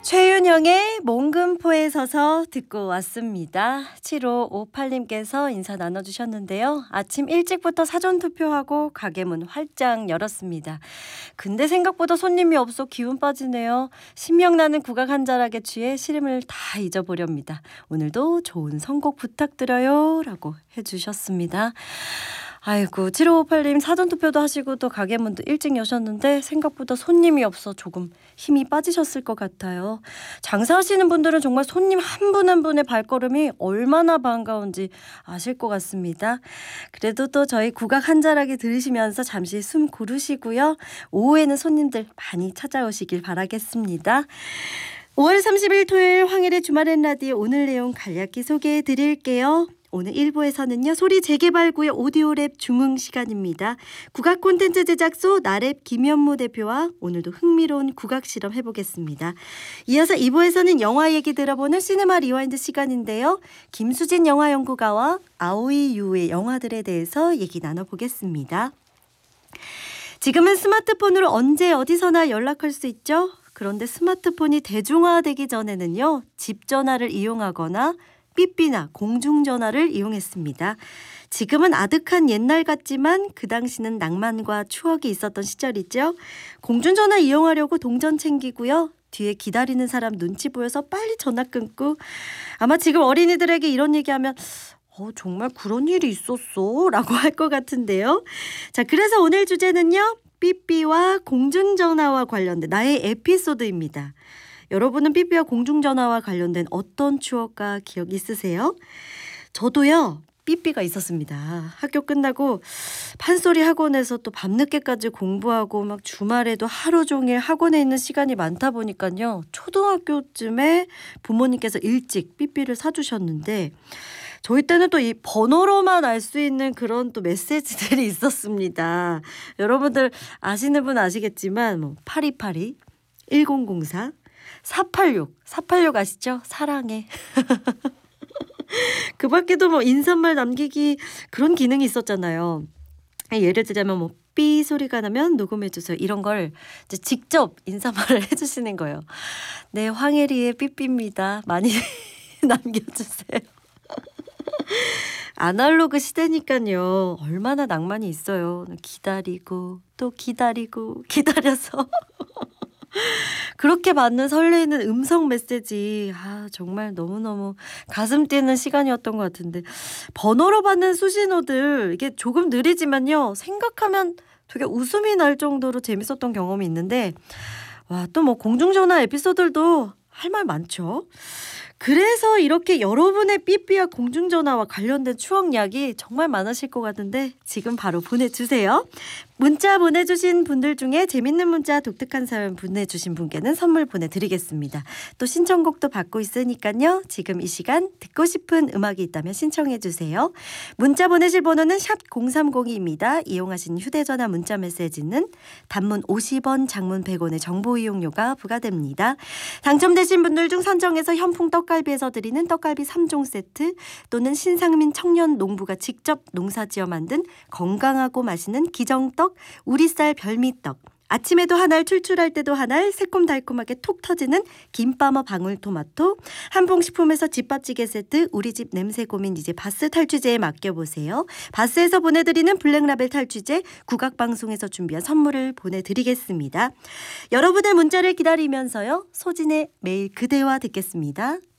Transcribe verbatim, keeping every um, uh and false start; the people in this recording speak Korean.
최윤영의 몽금포에 서서 듣고 왔습니다. 칠오오팔님께서 인사 나눠주셨는데요. 아침 일찍부터 사전투표하고 가게문 활짝 열었습니다. 근데 생각보다 손님이 없어 기운 빠지네요. 신명나는 국악 한 자락에 취해 시름을 다 잊어보렵니다. 오늘도 좋은 선곡 부탁드려요 라고 해주셨습니다. 아이고, 칠오오팔님 사전투표도 하시고 또 가게문도 일찍 여셨는데 생각보다 손님이 없어 조금 힘이 빠지셨을 것 같아요. 장사하시는 분들은 정말 손님 한 분 한 분의 발걸음이 얼마나 반가운지 아실 것 같습니다. 그래도 또 저희 국악 한 자락이 들으시면서 잠시 숨 고르시고요. 오후에는 손님들 많이 찾아오시길 바라겠습니다. 오월 삼십일 토요일 황일의 주말엔 라디오 오늘 내용 간략히 소개해 드릴게요. 오늘 일 부에서는요. 소리 재개발구의 오디오랩 중흥 시간입니다. 국악 콘텐츠 제작소 나랩 김현무 대표와 오늘도 흥미로운 국악 실험 해보겠습니다. 이어서 이 부에서는 영화 얘기 들어보는 시네마 리와인드 시간인데요. 김수진 영화연구가와 아오이 유의 영화들에 대해서 얘기 나눠보겠습니다. 지금은 스마트폰으로 언제 어디서나 연락할 수 있죠. 그런데 스마트폰이 대중화되기 전에는요. 집 전화를 이용하거나 삐삐나 공중전화를 이용했습니다. 지금은 아득한 옛날 같지만 그 당시는 낭만과 추억이 있었던 시절이죠. 공중전화 이용하려고 동전 챙기고요. 뒤에 기다리는 사람 눈치 보여서 빨리 전화 끊고 아마 지금 어린이들에게 이런 얘기하면 어, 정말 그런 일이 있었어 라고 할 것 같은데요. 자, 그래서 오늘 주제는요. 삐삐와 공중전화와 관련된 나의 에피소드입니다. 여러분은 삐삐와 공중전화와 관련된 어떤 추억과 기억 있으세요? 저도요. 삐삐가 있었습니다. 학교 끝나고 판소리 학원에서 또 밤늦게까지 공부하고 막 주말에도 하루 종일 학원에 있는 시간이 많다 보니까요. 초등학교쯤에 부모님께서 일찍 삐삐를 사주셨는데 저희 때는 또 이 번호로만 알 수 있는 그런 또 메시지들이 있었습니다. 여러분들 아시는 분 아시겠지만 뭐 팔이팔이, 일공공사, 사팔육, 사팔육 아시죠? 사랑해. 그 밖에도 뭐 인사말 남기기 그런 기능이 있었잖아요. 예를 들자면 뭐 삐 소리가 나면 녹음해주세요. 이런 걸 이제 직접 인사말을 해주시는 거예요. 네, 황혜리의 삐삐입니다. 많이 남겨주세요. 아날로그 시대니까요. 얼마나 낭만이 있어요. 기다리고 또 기다리고 기다려서 그렇게 받는 설레이는 음성 메시지 아 정말 너무너무 가슴 뛰는 시간이었던 것 같은데 번호로 받는 수신호들 이게 조금 느리지만요. 생각하면 되게 웃음이 날 정도로 재밌었던 경험이 있는데 와 또 뭐 공중전화 에피소드들도 할 말 많죠. 그래서 이렇게 여러분의 삐삐와 공중전화와 관련된 추억 이야기 정말 많으실 것 같은데 지금 바로 보내주세요. 문자 보내주신 분들 중에 재밌는 문자 독특한 사연 보내주신 분께는 선물 보내드리겠습니다. 또 신청곡도 받고 있으니까요. 지금 이 시간 듣고 싶은 음악이 있다면 신청해주세요. 문자 보내실 번호는 샵 공삼공이입니다. 이용하신 휴대전화 문자 메시지는 단문 오십 원, 장문 백 원의 정보 이용료가 부과됩니다. 당첨되신 분들 중 선정해서 현풍 떡갈비에서 드리는 떡갈비 삼 종 세트 또는 신상민 청년 농부가 직접 농사지어 만든 건강하고 맛있는 기정떡 우리쌀 별미떡 아침에도 한 알 출출할 때도 한 알 새콤달콤하게 톡 터지는 김빠머 방울토마토 한봉식품에서 집밥찌개 세트 우리집 냄새 고민 이제 바스 탈취제에 맡겨보세요. 바스에서 보내드리는 블랙라벨 탈취제 국악방송에서 준비한 선물을 보내드리겠습니다. 여러분의 문자를 기다리면서요. 소진의 매일 그대와 듣겠습니다.